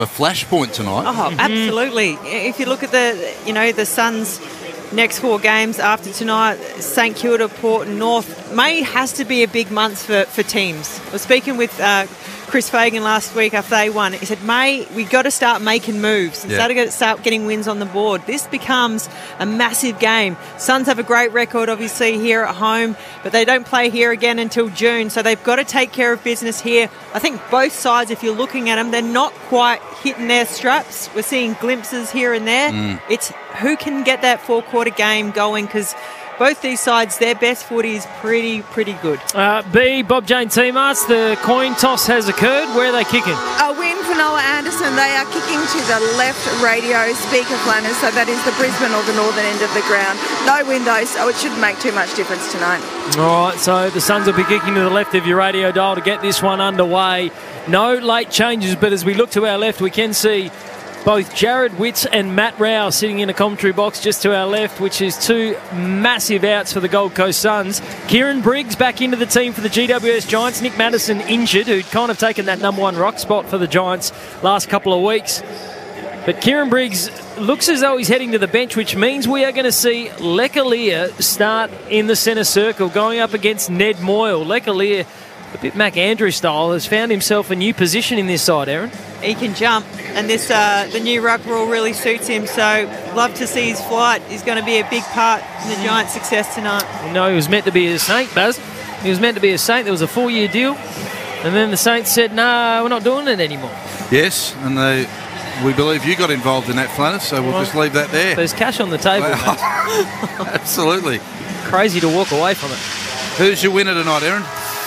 a flashpoint tonight. Oh, absolutely. If you look at the Suns' next 4 games after tonight, St Kilda, Port and North, May has to be a big month for teams. I was speaking with Chris Fagan last week after they won. He said, May, we got to start making moves and start getting wins on the board. This becomes a massive game. Suns have a great record, obviously, here at home, but they don't play here again until June, so they've got to take care of business here. I think both sides, if you're looking at them, they're not quite hitting their straps. We're seeing glimpses here and there. It's who can get that 4-quarter game going, because both these sides, their best footy is pretty good. B, Bob Jane T-Marts, the coin toss has occurred. Where are they kicking? A win for Noah Anderson. They are kicking to the left radio speaker planners, so that is the Brisbane or the northern end of the ground. No windows, so it shouldn't make too much difference tonight. All right, so the Suns will be kicking to the left of your radio dial to get this one underway. No late changes, but as we look to our left, we can see both Jared Witts and Matt Rao sitting in a commentary box just to our left, which is 2 massive outs for the Gold Coast Suns. Kieran Briggs back into the team for the GWS Giants. Nick Madison injured, who'd kind of taken that number 1 rock spot for the Giants last couple of weeks. But Kieran Briggs looks as though he's heading to the bench, which means we are going to see Lecalier start in the centre circle, going up against Ned Moyle. Lecalier, a bit Mac Andrews style, has found himself a new position in this side, Aaron. He can jump, and this the new ruck rule really suits him, so love to see his flight. He's going to be a big part in the Giants' success tonight. No, he was meant to be a Saint, Baz. He was meant to be a Saint. There was a 4-year deal, and then the Saints said, no, we're not doing it anymore. Yes, and we believe you got involved in that, Flannis, so we'll just leave that there. There's cash on the table, Absolutely. Crazy to walk away from it. Who's your winner tonight, Aaron?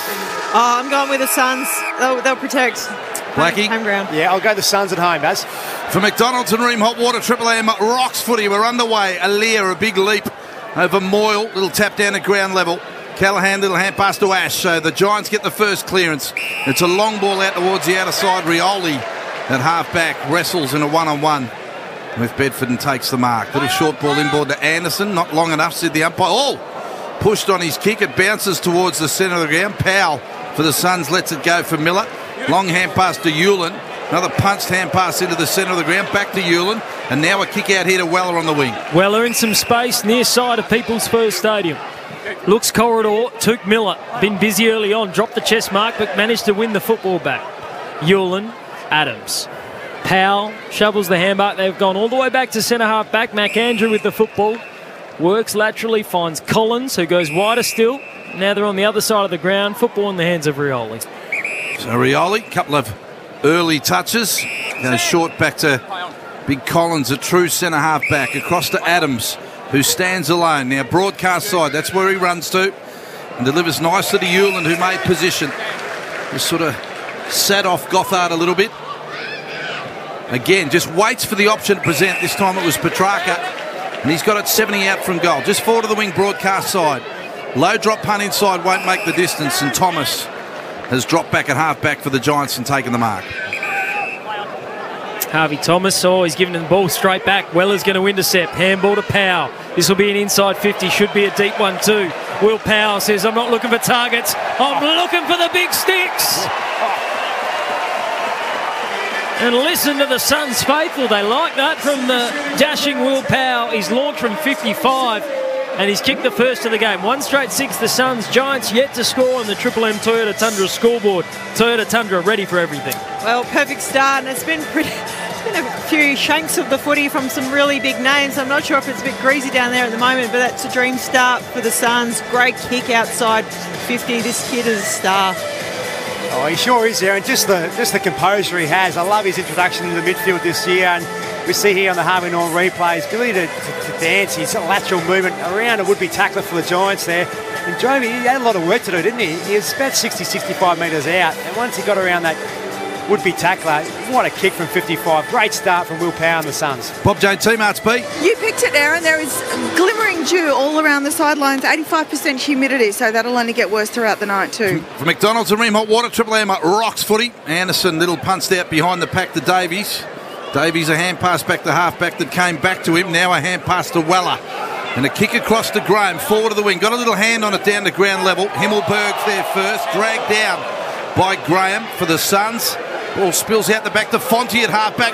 I'm going with the Suns. They'll protect Blackie? home ground. Yeah, I'll go the Suns at home, Baz. For McDonald's and Ream Hot Water, Triple M Rocks footy. We're underway. Aaliyah, a big leap over Moyle. Little tap down at ground level. Callahan, little hand pass to Ash. So the Giants get the first clearance. It's a long ball out towards the outer side. Rioli at half-back wrestles in a one-on-one with Bedford and takes the mark. Little short ball inboard to Anderson. Not long enough, said the umpire. Oh! Pushed on his kick. It bounces towards the centre of the ground. Powell for the Suns lets it go for Miller. Long hand pass to Hewlin. Another punched hand pass into the centre of the ground. Back to Hewlin. And now a kick out here to Weller on the wing. Weller in some space near side of People's First Stadium. Looks corridor. Took Miller. Been busy early on. Dropped the chest mark but managed to win the football back. Hewlin. Adams. Powell shovels the handbag. They've gone all the way back to centre half back. McAndrew with the football. Works laterally. Finds Collins, who goes wider still. Now they're on the other side of the ground. Football in the hands of Rioli. So Rioli, couple of early touches. Goes short back to Big Collins, a true centre half back. Across to Adams, who stands alone. Now broadcast side, that's where he runs to. And delivers nicely to Hewlin, who made position. Just sort of sat off Gothard a little bit. Again, just waits for the option to present. This time it was Petrarca. And he's got it 70 out from goal. Just forward to the wing broadcast side. Low drop punt inside won't make the distance, and Thomas has dropped back at half-back for the Giants and taken the mark. Harvey Thomas, he's giving the ball straight back. Weller's going to intercept. Handball to Powell. This will be an inside 50, should be a deep one too. Will Powell says, I'm not looking for targets, I'm looking for the big sticks. And listen to the Suns faithful, they like that from the dashing Will Powell. He's launched from 55. And he's kicked the first of the game. 1 straight 6, the Suns. Giants yet to score on the Triple M Toyota Tundra scoreboard. Toyota Tundra ready for everything. Well, perfect start, and it's been a few shanks of the footy from some really big names. I'm not sure if it's a bit greasy down there at the moment, but that's a dream start for the Suns. Great kick outside 50. This kid is a star. Oh, he sure is there, and just the composure he has. I love his introduction to the midfield this year, and we see here on the Harvey Norman replays, ability to dance, his lateral movement around a would-be tackler for the Giants there. And drove, he had a lot of work to do, didn't he? He was about 60, 65 metres out, and once he got around that would-be tackler, what a kick from 55. Great start from Will Powell and the Suns. Bob Jane, T-Marts, B. You picked it, Aaron. There is glimmering dew all around the sidelines, 85% humidity, so that'll only get worse throughout the night too. For McDonald's and Ream Hot Water, Triple M Rocks footy. Anderson, little punched out behind the pack to Davies. Davies a hand pass back to half-back that came back to him. Now a hand pass to Weller. And a kick across to Graham, forward of the wing. Got a little hand on it down to ground level. Himmelberg's there first, dragged down by Graham for the Suns. Ball spills out the back to Fonte at half back.